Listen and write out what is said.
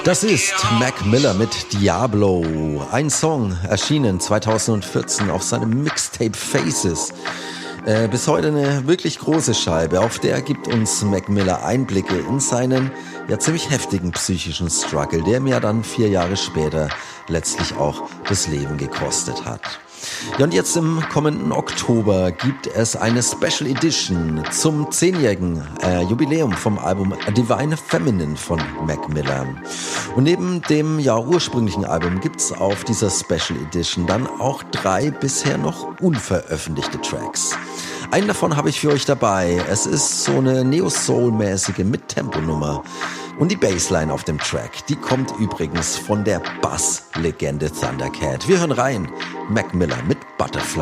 Das ist Mac Miller mit Diablo. Ein Song erschienen 2014 auf seinem Mixtape Faces. Bis heute eine wirklich große Scheibe. Auf der gibt uns Mac Miller Einblicke in seinen ja ziemlich heftigen psychischen Struggle, der mir dann 4 Jahre später letztlich auch das Leben gekostet hat. Ja, und jetzt im kommenden Oktober gibt es eine Special Edition zum 10-jährigen Jubiläum vom Album A Divine Feminine von Mac Miller. Und neben dem ja ursprünglichen Album gibt's auf dieser Special Edition dann auch 3 bisher noch unveröffentlichte Tracks. Einen davon habe ich für euch dabei. Es ist so eine Neo-Soul-mäßige Mit-Tempo-Nummer. Und die Bassline auf dem Track, die kommt übrigens von der Bass-Legende Thundercat. Wir hören rein. Mac Miller mit Butterfly.